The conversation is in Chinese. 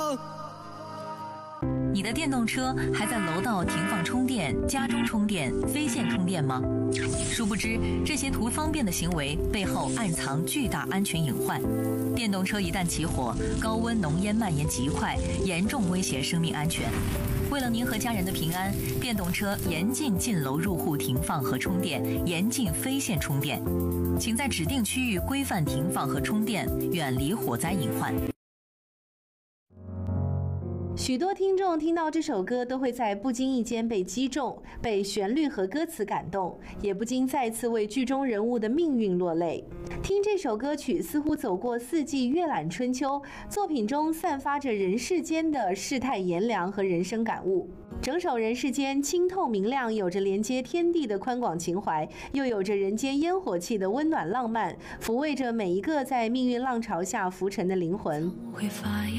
你的电动车还在楼道停放充电、家中充电、非线充电吗？殊不知，这些图方便的行为背后暗藏巨大安全隐患。电动车一旦起火，高温浓烟蔓延极快，严重威胁生命安全。为了您和家人的平安，电动车严禁进楼入户停放和充电，严禁非线充电。请在指定区域规范停放和充电，远离火灾隐患。 许多听众听到这首歌都会在不经意间被击中，被旋律和歌词感动，也不禁再次为剧中人物的命运落泪。听这首歌曲似乎走过四季，阅览春秋，作品中散发着人世间的世态炎凉和人生感悟。整首人世间清透明亮，有着连接天地的宽广情怀，又有着人间烟火气的温暖浪漫，抚慰着每一个在命运浪潮下浮沉的灵魂。